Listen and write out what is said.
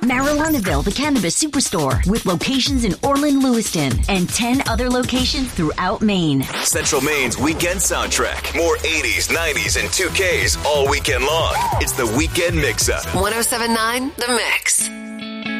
Marijuanaville, the Cannabis Superstore, with locations in Orland, Lewiston, and 10 other locations throughout Maine. Central Maine's weekend soundtrack. More 80s, 90s, and 2Ks all weekend long. It's the Weekend Mix-Up. 107.9 The Mix.